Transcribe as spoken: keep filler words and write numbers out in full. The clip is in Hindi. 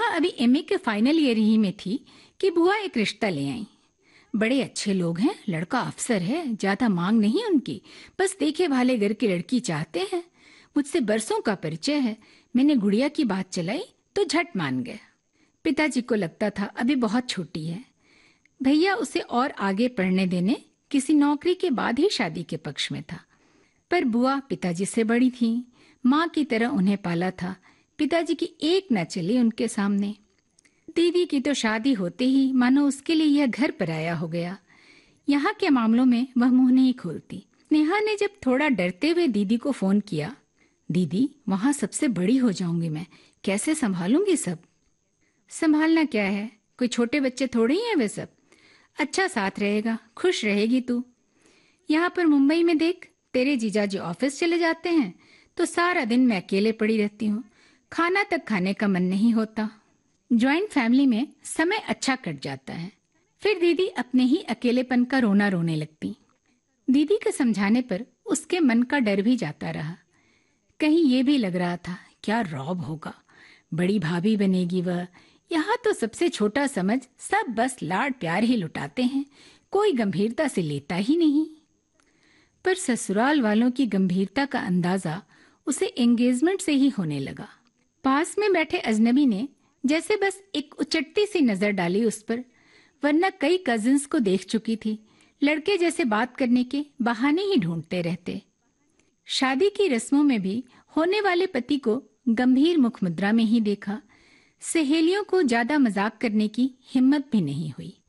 नेहा अभी एमए के फाइनल ईयर ही में थी कि बुआ एक रिश्ता ले आई। बड़े अच्छे लोग हैं, लड़का अफसर है, ज्यादा मांग नहीं उनकी, बस देखे भाले घर की लड़की चाहते हैं। मुझसे बरसों का परिचय है, मैंने गुड़िया की बात चलाई तो झट मान गए। पिताजी को लगता था अभी बहुत छोटी है, भैया उसे और आगे पढ़ने देने, किसी नौकरी के बाद ही शादी के पक्ष में था। पर बुआ पिताजी से बड़ी थी, माँ की तरह उन्हें पाला था, पिताजी की एक न चली उनके सामने। दीदी की तो शादी होते ही मानो उसके लिए यह घर पराया हो गया। यहाँ के मामलों में वह मुंह नहीं खोलती। नेहा ने जब थोड़ा डरते हुए दीदी को फोन किया, दीदी वहाँ सबसे बड़ी हो जाऊंगी मैं, कैसे संभालूंगी सब? संभालना क्या है, कोई छोटे बच्चे थोड़े ही हैं वे सब। अच्छा साथ रहेगा, खुश रहेगी तू। यहाँ पर मुंबई में देख, तेरे जीजाजी ऑफिस चले जाते हैं तो सारा दिन मैं अकेले पड़ी रहती हूँ, खाना तक खाने का मन नहीं होता। जॉइंट फैमिली में समय अच्छा कट जाता है। फिर दीदी अपने ही अकेलेपन का रोना रोने लगती। दीदी के समझाने पर उसके मन का डर भी जाता रहा। कहीं ये भी लग रहा था क्या रौब होगा, बड़ी भाभी बनेगी वह। यहाँ तो सबसे छोटा समझ सब बस लाड प्यार ही लुटाते हैं, कोई गंभीरता से लेता ही नहीं। पर ससुराल वालों की गंभीरता का अंदाजा उसे एंगेजमेंट से ही होने लगा। पास में बैठे अजनबी ने जैसे बस एक उचटती सी नजर डाली उस पर, वरना कई कजिन्स को देख चुकी थी, लड़के जैसे बात करने के बहाने ही ढूंढते रहते। शादी की रस्मों में भी होने वाले पति को गंभीर मुख मुद्रा में ही देखा, सहेलियों को ज्यादा मजाक करने की हिम्मत भी नहीं हुई।